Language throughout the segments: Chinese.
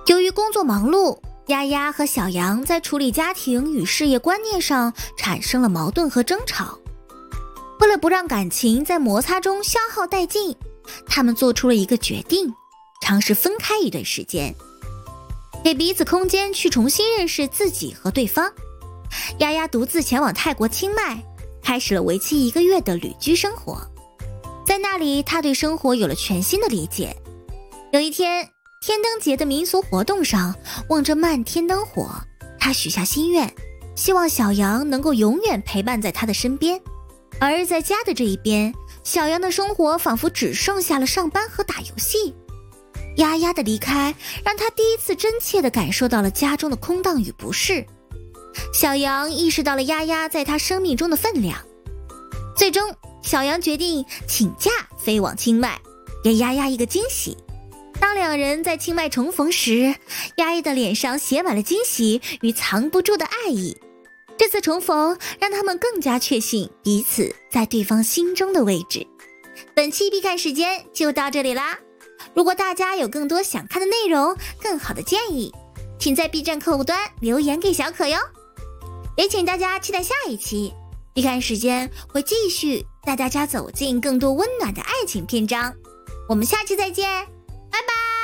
由于工作忙碌，丫丫和小羊在处理家庭与事业观念上产生了矛盾和争吵。为了不让感情在摩擦中消耗殆尽，他们做出了一个决定，尝试分开一段时间，给彼此空间去重新认识自己和对方。丫丫独自前往泰国清迈，开始了为期1个月的旅居生活。在那里，她对生活有了全新的理解。有一天，天灯节的民俗活动上，望着漫天灯火，她许下心愿，希望小羊能够永远陪伴在她的身边。而在家的这一边，小羊的生活仿佛只剩下了上班和打游戏。丫丫的离开让她第一次真切地感受到了家中的空荡与不适。小羊意识到了丫丫在他生命中的分量。最终，小羊决定请假飞往清迈，给丫丫一个惊喜。当两人在清迈重逢时，丫丫的脸上写满了惊喜与藏不住的爱意。这次重逢让他们更加确信彼此在对方心中的位置。本期必看时间就到这里啦！如果大家有更多想看的内容，更好的建议，请在 B 站客户端留言给小可哟。也请大家期待下一期，必看时间会继续带大家走进更多温暖的爱情篇章。我们下期再见，拜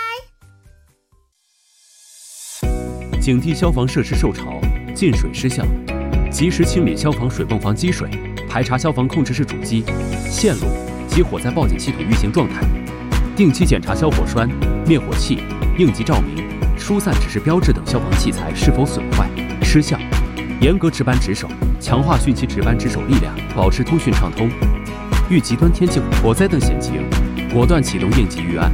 拜！警惕消防设施受潮、进水失效，及时清理消防水泵房积水，排查消防控制室主机、线路及火灾报警系统运行状态，定期检查消火栓、灭火器、应急照明、疏散指示标志等消防器材是否损坏、失效。严格值班值守，强化汛期值班值守力量，保持通讯畅通。遇极端天气、火灾等险情，果断启动应急预案。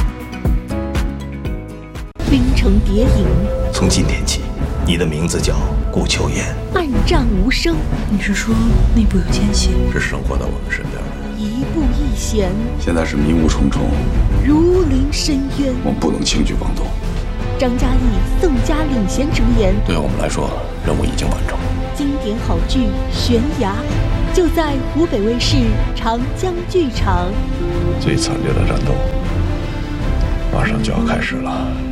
冰城谍影， 从今天起，你的名字叫顾秋言。 暗战无声， 你是说内部有奸细？ 是生活在我们身边的。 一步一险， 现在是迷雾重重， 如临深渊。 我们不能轻举妄动。 张嘉译、宋佳领衔主演， 对我们来说，任务已经完成。 经典好剧《悬崖》就在湖北卫视长江剧场。 最惨烈的战斗马上就要开始了。